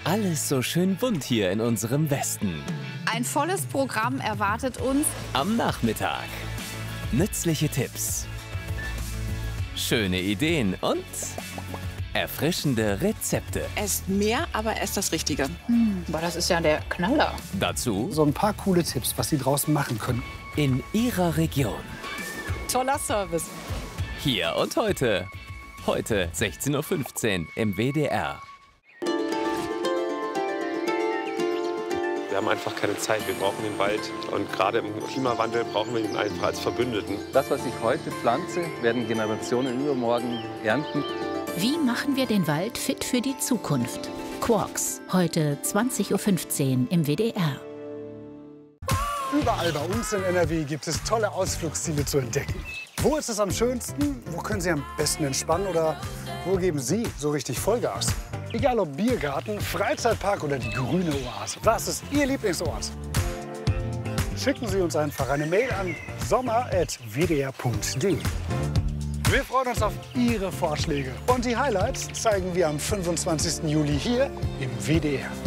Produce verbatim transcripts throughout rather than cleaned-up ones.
Alles so schön bunt hier in unserem Westen. Ein volles Programm erwartet uns am Nachmittag. Nützliche Tipps, schöne Ideen und erfrischende Rezepte. Esst mehr, aber esst das Richtige. Hm, boah, das ist ja der Knaller. Dazu so ein paar coole Tipps, was Sie draußen machen können. In Ihrer Region. Toller Service. Hier und heute. Heute sechzehn Uhr fünfzehn im W D R. Wir haben einfach keine Zeit. Wir brauchen den Wald. Und gerade im Klimawandel brauchen wir ihn einfach als Verbündeten. Das, was ich heute pflanze, werden Generationen übermorgen ernten. Wie machen wir den Wald fit für die Zukunft? Quarks, heute zwanzig Uhr fünfzehn im W D R. Überall bei uns in N R W gibt es tolle Ausflugsziele zu entdecken. Wo ist es am schönsten? Wo können Sie am besten entspannen? Oder wo geben Sie so richtig Vollgas? Egal ob Biergarten, Freizeitpark oder die grüne Oase. Was ist Ihr Lieblingsort? Schicken Sie uns einfach eine Mail an sommer at w d r punkt d e. Wir freuen uns auf Ihre Vorschläge. Und die Highlights zeigen wir am fünfundzwanzigsten Juli hier im W D R.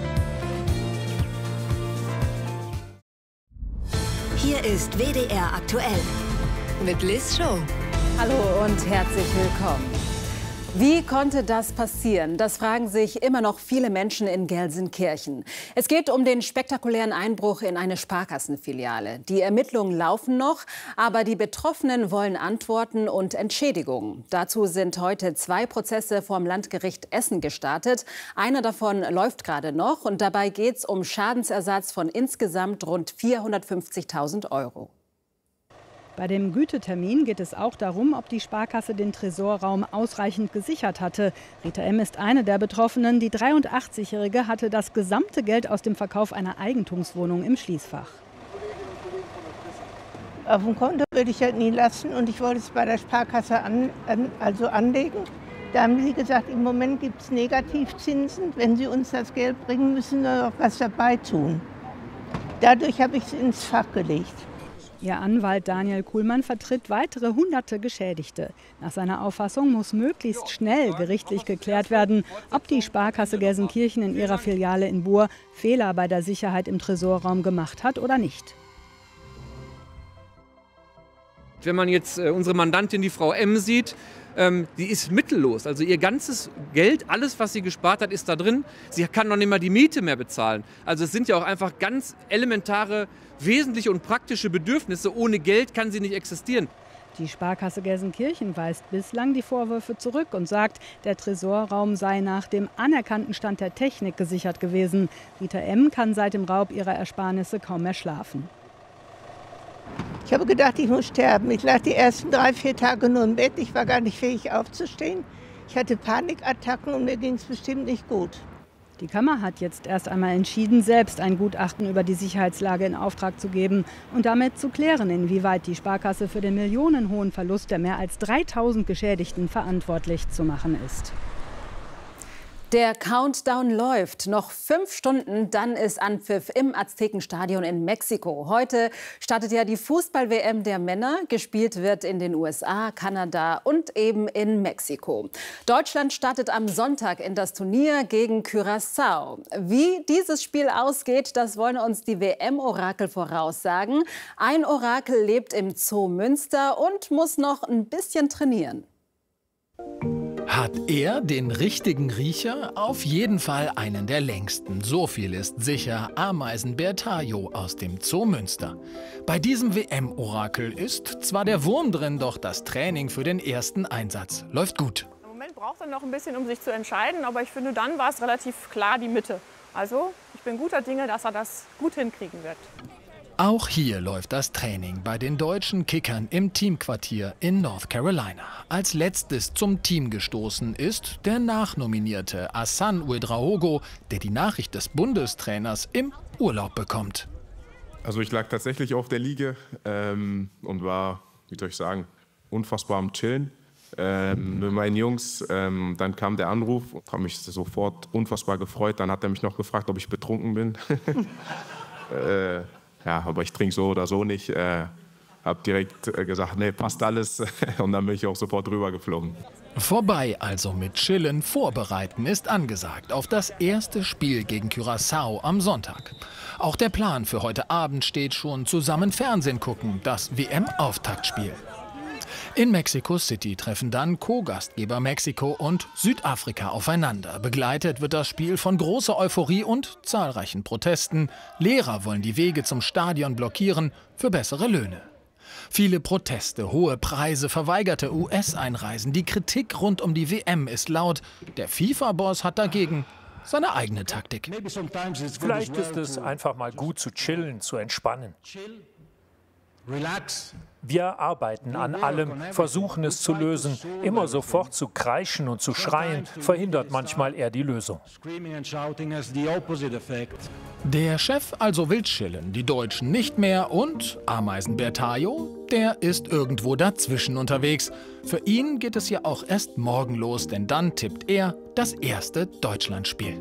Hier ist W D R aktuell mit Liz Show. Hallo und herzlich willkommen. Wie konnte das passieren? Das fragen sich immer noch viele Menschen in Gelsenkirchen. Es geht um den spektakulären Einbruch in eine Sparkassenfiliale. Die Ermittlungen laufen noch, aber die Betroffenen wollen Antworten und Entschädigungen. Dazu sind heute zwei Prozesse vorm Landgericht Essen gestartet. Einer davon läuft gerade noch und dabei geht es um Schadensersatz von insgesamt rund vierhundertfünfzigtausend Euro. Bei dem Gütetermin geht es auch darum, ob die Sparkasse den Tresorraum ausreichend gesichert hatte. Rita M. ist eine der Betroffenen. Die dreiundachtzigjährige hatte das gesamte Geld aus dem Verkauf einer Eigentumswohnung im Schließfach. Auf dem Konto würde ich halt nie lassen und ich wollte es bei der Sparkasse an, an, also anlegen. Da haben sie gesagt, im Moment gibt es Negativzinsen. Wenn Sie uns das Geld bringen, müssen wir noch was dabei tun. Dadurch habe ich es ins Fach gelegt. Ihr Anwalt Daniel Kuhlmann vertritt weitere hunderte Geschädigte. Nach seiner Auffassung muss möglichst schnell gerichtlich geklärt werden, ob die Sparkasse Gelsenkirchen in ihrer Filiale in Buhr Fehler bei der Sicherheit im Tresorraum gemacht hat oder nicht. Wenn man jetzt äh, unsere Mandantin, die Frau M, sieht, ähm, die ist mittellos. Also ihr ganzes Geld, alles, was sie gespart hat, ist da drin. Sie kann noch nicht mal die Miete mehr bezahlen. Also es sind ja auch einfach ganz elementare, wesentliche und praktische Bedürfnisse. Ohne Geld kann sie nicht existieren. Die Sparkasse Gelsenkirchen weist bislang die Vorwürfe zurück und sagt, der Tresorraum sei nach dem anerkannten Stand der Technik gesichert gewesen. Rita M. kann seit dem Raub ihrer Ersparnisse kaum mehr schlafen. Ich habe gedacht, ich muss sterben. Ich lag die ersten drei, vier Tage nur im Bett. Ich war gar nicht fähig aufzustehen. Ich hatte Panikattacken und mir ging es bestimmt nicht gut. Die Kammer hat jetzt erst einmal entschieden, selbst ein Gutachten über die Sicherheitslage in Auftrag zu geben und damit zu klären, inwieweit die Sparkasse für den millionenhohen Verlust der mehr als dreitausend Geschädigten verantwortlich zu machen ist. Der Countdown läuft. Noch fünf Stunden, dann ist Anpfiff im Aztekenstadion in Mexiko. Heute startet ja die Fußball-W M der Männer. Gespielt wird in den U S A, Kanada und eben in Mexiko. Deutschland startet am Sonntag in das Turnier gegen Curaçao. Wie dieses Spiel ausgeht, das wollen uns die W M-Orakel voraussagen. Ein Orakel lebt im Zoo Münster und muss noch ein bisschen trainieren. Hat er den richtigen Riecher? Auf jeden Fall einen der längsten. So viel ist sicher. Ameisenbär Tajo aus dem Zoo Münster. Bei diesem W M-Orakel ist zwar der Wurm drin, doch das Training für den ersten Einsatz läuft gut. Im Moment braucht er noch ein bisschen, um sich zu entscheiden, aber ich finde, dann war es relativ klar die Mitte. Also ich bin guter Dinge, dass er das gut hinkriegen wird. Auch hier läuft das Training bei den deutschen Kickern im Teamquartier in North Carolina. Als letztes zum Team gestoßen ist der nachnominierte Hassan Ouedraogo, der die Nachricht des Bundestrainers im Urlaub bekommt. Also ich lag tatsächlich auf der Liege ähm, und war, wie soll ich sagen, unfassbar am Chillen ähm, mit meinen Jungs. Ähm, dann kam der Anruf, habe mich sofort unfassbar gefreut. Dann hat er mich noch gefragt, ob ich betrunken bin. äh, Ja, aber ich trinke so oder so nicht. Äh, habe direkt äh, gesagt, nee, passt alles. Und dann bin ich auch sofort rüber geflogen. Vorbei also mit Chillen, Vorbereiten ist angesagt auf das erste Spiel gegen Curaçao am Sonntag. Auch der Plan für heute Abend steht schon: zusammen Fernsehen gucken, das W M-Auftaktspiel. In Mexico City treffen dann Co-Gastgeber Mexiko und Südafrika aufeinander. Begleitet wird das Spiel von großer Euphorie und zahlreichen Protesten. Lehrer wollen die Wege zum Stadion blockieren für bessere Löhne. Viele Proteste, hohe Preise, verweigerte U S-Einreisen. Die Kritik rund um die W M ist laut. Der FIFA-Boss hat dagegen seine eigene Taktik. Vielleicht ist es einfach mal gut zu chillen, zu entspannen. Wir arbeiten an allem, versuchen es zu lösen. Immer sofort zu kreischen und zu schreien, verhindert manchmal eher die Lösung. Der Chef also will chillen, die Deutschen nicht mehr, und Ameisen Bertajo, der ist irgendwo dazwischen unterwegs. Für ihn geht es ja auch erst morgen los, denn dann tippt er das erste Deutschlandspiel.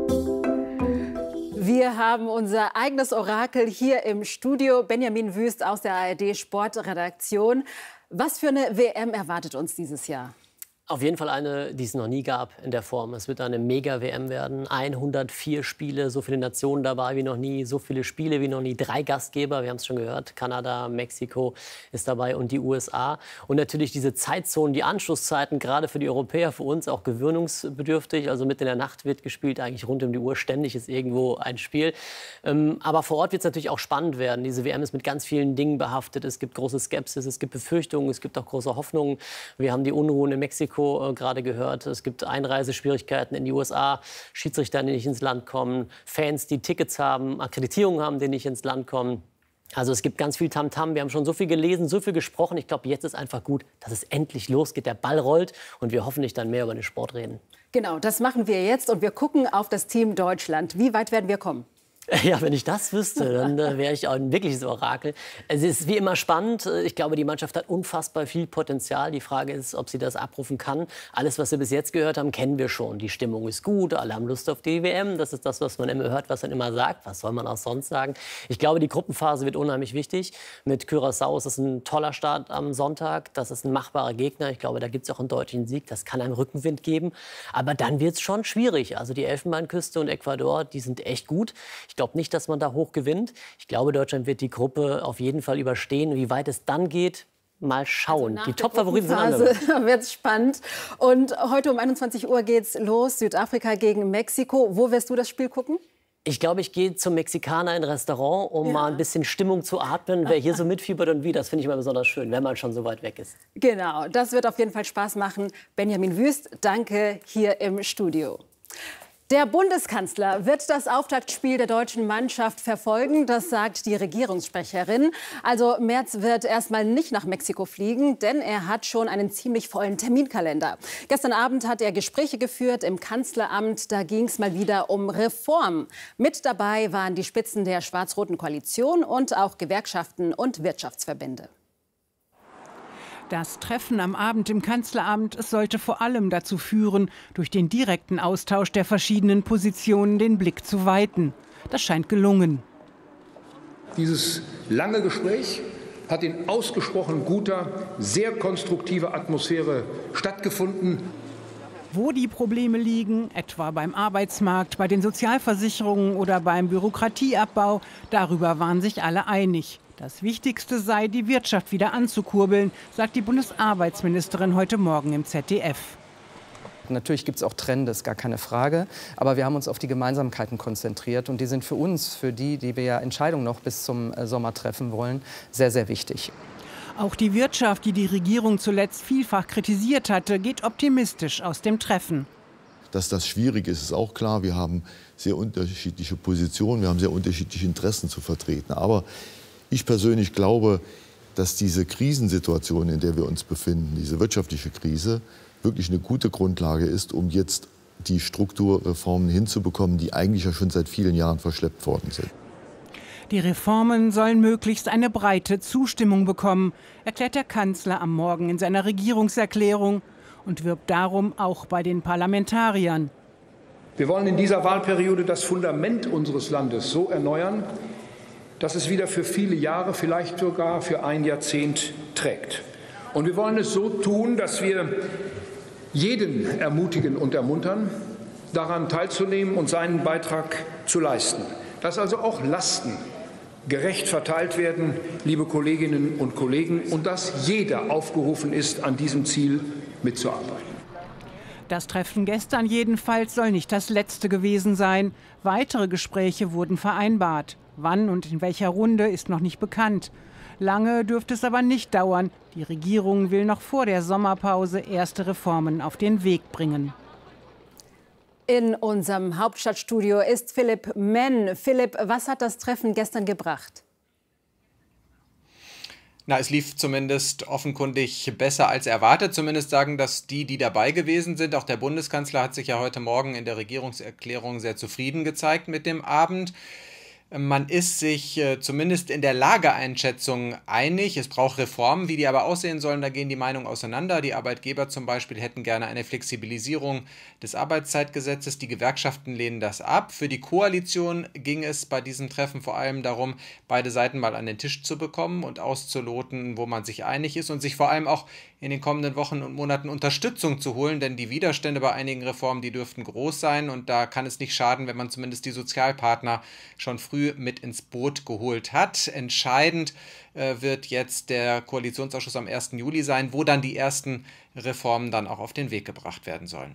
Wir haben unser eigenes Orakel hier im Studio, Benjamin Wüst aus der A R D-Sportredaktion. Was für eine W M erwartet uns dieses Jahr? Auf jeden Fall eine, die es noch nie gab in der Form. Es wird eine Mega-W M werden. hundertvier Spiele, so viele Nationen dabei wie noch nie, so viele Spiele wie noch nie. Drei Gastgeber, wir haben es schon gehört, Kanada, Mexiko ist dabei und die U S A. Und natürlich diese Zeitzonen, die Anschlusszeiten, gerade für die Europäer, für uns auch gewöhnungsbedürftig. Also mitten in der Nacht wird gespielt, eigentlich rund um die Uhr, ständig ist irgendwo ein Spiel. Ähm, aber vor Ort wird es natürlich auch spannend werden. Diese W M ist mit ganz vielen Dingen behaftet. Es gibt große Skepsis, es gibt Befürchtungen, es gibt auch große Hoffnungen. Wir haben die Unruhen in Mexiko gerade gehört. Es gibt Einreiseschwierigkeiten in die U S A, Schiedsrichter, die nicht ins Land kommen, Fans, die Tickets haben, Akkreditierungen haben, die nicht ins Land kommen. Also es gibt ganz viel Tamtam. Wir haben schon so viel gelesen, so viel gesprochen. Ich glaube, jetzt ist einfach gut, dass es endlich losgeht. Der Ball rollt und wir hoffentlich dann mehr über den Sport reden. Genau, das machen wir jetzt und wir gucken auf das Team Deutschland. Wie weit werden wir kommen? Ja, wenn ich das wüsste, dann äh, wäre ich auch ein wirkliches Orakel. Es ist wie immer spannend. Ich glaube, die Mannschaft hat unfassbar viel Potenzial. Die Frage ist, ob sie das abrufen kann. Alles, was wir bis jetzt gehört haben, kennen wir schon. Die Stimmung ist gut, alle haben Lust auf die W M. Das ist das, was man immer hört, was man immer sagt. Was soll man auch sonst sagen? Ich glaube, die Gruppenphase wird unheimlich wichtig. Mit Curaçao ist es ein toller Start am Sonntag. Das ist ein machbarer Gegner. Ich glaube, da gibt es auch einen deutlichen Sieg. Das kann einem Rückenwind geben. Aber dann wird es schon schwierig. Also die Elfenbeinküste und Ecuador, die sind echt gut. Ich Ich glaube nicht, dass man da hoch gewinnt. Ich glaube, Deutschland wird die Gruppe auf jeden Fall überstehen. Wie weit es dann geht, mal schauen. Also die Top-Favoriten sind andere. Wird spannend. Und heute um einundzwanzig Uhr geht's los. Südafrika gegen Mexiko. Wo wirst du das Spiel gucken? Ich glaube, ich gehe zum Mexikaner in ein Restaurant, um ja. mal ein bisschen Stimmung zu atmen. Wer hier so mitfiebert und wie, das finde ich mal besonders schön, wenn man schon so weit weg ist. Genau, das wird auf jeden Fall Spaß machen. Benjamin Wüst, danke hier im Studio. Der Bundeskanzler wird das Auftaktspiel der deutschen Mannschaft verfolgen, das sagt die Regierungssprecherin. Also Merz wird erstmal nicht nach Mexiko fliegen, denn er hat schon einen ziemlich vollen Terminkalender. Gestern Abend hat er Gespräche geführt im Kanzleramt, da ging es mal wieder um Reform. Mit dabei waren die Spitzen der schwarz-roten Koalition und auch Gewerkschaften und Wirtschaftsverbände. Das Treffen am Abend im Kanzleramt sollte vor allem dazu führen, durch den direkten Austausch der verschiedenen Positionen den Blick zu weiten. Das scheint gelungen. Dieses lange Gespräch hat in ausgesprochen guter, sehr konstruktiver Atmosphäre stattgefunden. Wo die Probleme liegen, etwa beim Arbeitsmarkt, bei den Sozialversicherungen oder beim Bürokratieabbau, darüber waren sich alle einig. Das Wichtigste sei, die Wirtschaft wieder anzukurbeln, sagt die Bundesarbeitsministerin heute Morgen im Z D F. Natürlich gibt es auch Trends, gar keine Frage. Aber wir haben uns auf die Gemeinsamkeiten konzentriert. Und die sind für uns, für die, die wir ja Entscheidungen noch bis zum Sommer treffen wollen, sehr, sehr wichtig. Auch die Wirtschaft, die die Regierung zuletzt vielfach kritisiert hatte, geht optimistisch aus dem Treffen. Dass das schwierig ist, ist auch klar. Wir haben sehr unterschiedliche Positionen, wir haben sehr unterschiedliche Interessen zu vertreten. Aber ich persönlich glaube, dass diese Krisensituation, in der wir uns befinden, diese wirtschaftliche Krise, wirklich eine gute Grundlage ist, um jetzt die Strukturreformen hinzubekommen, die eigentlich ja schon seit vielen Jahren verschleppt worden sind. Die Reformen sollen möglichst eine breite Zustimmung bekommen, erklärt der Kanzler am Morgen in seiner Regierungserklärung und wirbt darum auch bei den Parlamentariern. Wir wollen in dieser Wahlperiode das Fundament unseres Landes so erneuern, dass es wieder für viele Jahre, vielleicht sogar für ein Jahrzehnt trägt. Und wir wollen es so tun, dass wir jeden ermutigen und ermuntern, daran teilzunehmen und seinen Beitrag zu leisten. Dass also auch Lasten gerecht verteilt werden, liebe Kolleginnen und Kollegen, und dass jeder aufgerufen ist, an diesem Ziel mitzuarbeiten. Das Treffen gestern jedenfalls soll nicht das letzte gewesen sein. Weitere Gespräche wurden vereinbart. Wann und in welcher Runde ist noch nicht bekannt. Lange dürfte es aber nicht dauern. Die Regierung will noch vor der Sommerpause erste Reformen auf den Weg bringen. In unserem Hauptstadtstudio ist Philipp Menn. Philipp, was hat das Treffen gestern gebracht? Na, es lief zumindest offenkundig besser als erwartet. Zumindest sagen das die, die dabei gewesen sind. Auch der Bundeskanzler hat sich ja heute Morgen in der Regierungserklärung sehr zufrieden gezeigt mit dem Abend. Man ist sich äh, zumindest in der Lageeinschätzung einig. Es braucht Reformen, wie die aber aussehen sollen. Da gehen die Meinungen auseinander. Die Arbeitgeber zum Beispiel hätten gerne eine Flexibilisierung des Arbeitszeitgesetzes. Die Gewerkschaften lehnen das ab. Für die Koalition ging es bei diesem Treffen vor allem darum, beide Seiten mal an den Tisch zu bekommen und auszuloten, wo man sich einig ist und sich vor allem auch in den kommenden Wochen und Monaten Unterstützung zu holen, denn die Widerstände bei einigen Reformen, die dürften groß sein und da kann es nicht schaden, wenn man zumindest die Sozialpartner schon früh mit ins Boot geholt hat. Entscheidend äh, wird jetzt der Koalitionsausschuss am ersten Juli sein, wo dann die ersten Reformen dann auch auf den Weg gebracht werden sollen.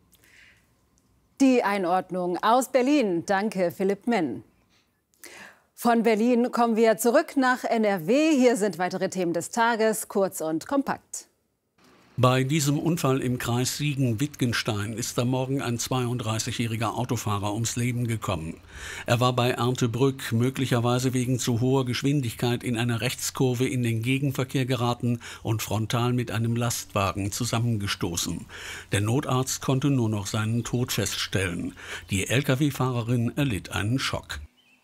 Die Einordnung aus Berlin. Danke, Philipp Menn. Von Berlin kommen wir zurück nach N R W. Hier sind weitere Themen des Tages, kurz und kompakt. Bei diesem Unfall im Kreis Siegen-Wittgenstein ist am Morgen ein zweiunddreißigjähriger Autofahrer ums Leben gekommen. Er war bei Erndtebrück möglicherweise wegen zu hoher Geschwindigkeit in einer Rechtskurve in den Gegenverkehr geraten und frontal mit einem Lastwagen zusammengestoßen. Der Notarzt konnte nur noch seinen Tod feststellen. Die L K W-Fahrerin erlitt einen Schock.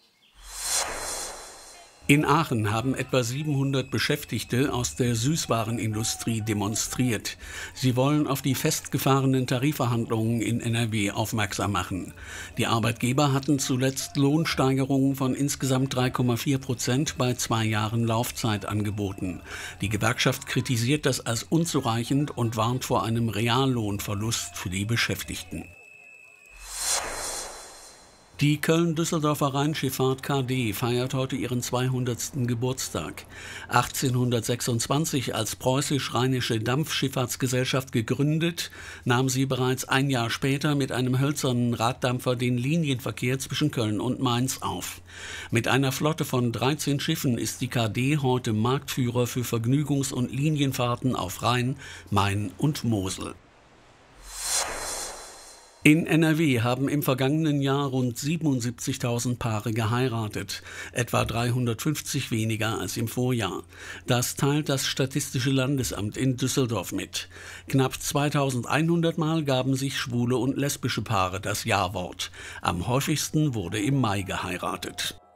In Aachen haben etwa siebenhundert Beschäftigte aus der Süßwarenindustrie demonstriert. Sie wollen auf die festgefahrenen Tarifverhandlungen in N R W aufmerksam machen. Die Arbeitgeber hatten zuletzt Lohnsteigerungen von insgesamt drei Komma vier Prozent bei zwei Jahren Laufzeit angeboten. Die Gewerkschaft kritisiert das als unzureichend und warnt vor einem Reallohnverlust für die Beschäftigten. Die Köln-Düsseldorfer Rheinschifffahrt K D feiert heute ihren zweihundertsten Geburtstag. achtzehnhundertsechsundzwanzig als preußisch-rheinische Dampfschifffahrtsgesellschaft gegründet, nahm sie bereits ein Jahr später mit einem hölzernen Raddampfer den Linienverkehr zwischen Köln und Mainz auf. Mit einer Flotte von dreizehn Schiffen ist die K D heute Marktführer für Vergnügungs- und Linienfahrten auf Rhein, Main und Mosel. In N R W haben im vergangenen Jahr rund siebenundsiebzigtausend Paare geheiratet, etwa dreihundertfünfzig weniger als im Vorjahr. Das teilt das Statistische Landesamt in Düsseldorf mit. Knapp zweitausendeinhundert Mal gaben sich schwule und lesbische Paare das Ja-Wort. Am häufigsten wurde im Mai geheiratet.